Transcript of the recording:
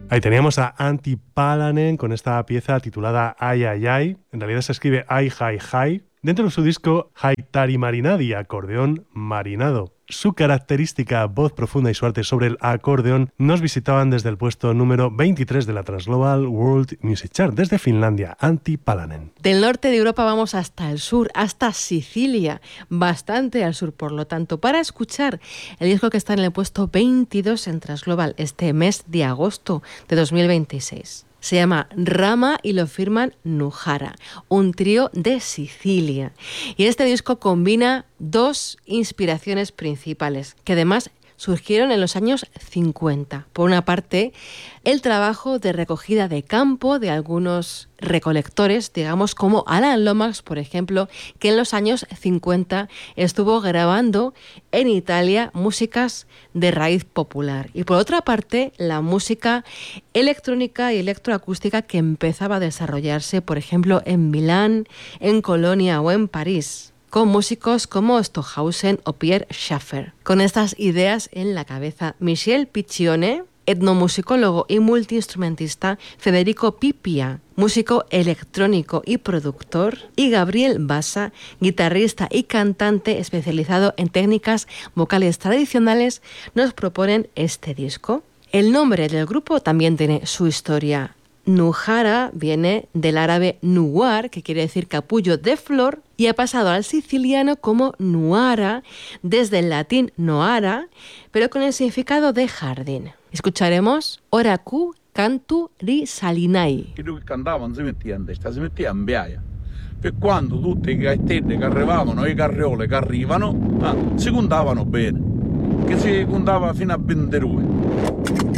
Ahí teníamos a Antti Palanen con esta pieza titulada Ai Ai Ai. En realidad se escribe Ai Hai Hai. Dentro de su disco Haitari Marinadi, acordeón marinado. Su característica voz profunda y su arte sobre el acordeón nos visitaban desde el puesto número 23 de la Transglobal World Music Chart, desde Finlandia, Antti Palanen. Del norte de Europa vamos hasta el sur, hasta Sicilia, bastante al sur, por lo tanto, para escuchar el disco que está en el puesto 22 en Transglobal este mes de agosto de 2026. Se llama Rama y lo firman Nuhara, un trío de Sicilia. Y este disco combina dos inspiraciones principales, que además surgieron en los años 50. Por una parte, el trabajo de recogida de campo de algunos recolectores, digamos como Alan Lomax, por ejemplo, que en los años 50 estuvo grabando en Italia músicas de raíz popular. Y por otra parte, la música electrónica y electroacústica que empezaba a desarrollarse, por ejemplo, en Milán, en Colonia o en París, con músicos como Stockhausen o Pierre Schaeffer. Con estas ideas en la cabeza, Michel Piccione, etnomusicólogo y multiinstrumentista, Federico Pipia, músico electrónico y productor, y Gabriel Bassa, guitarrista y cantante especializado en técnicas vocales tradicionales, nos proponen este disco. El nombre del grupo también tiene su historia. Nuhara viene del árabe nuar, que quiere decir capullo de flor, y ha pasado al siciliano como nuara, desde el latín noara, pero con el significado de jardín. Escucharemos Ora Q cantu risalinai. Quello che cantavano si metteva in testa, si metteva in biaia. Per quando tutte le gaettette che arrivavano, le carriole che arrivano, si contavano bene, che si contava fino a 22.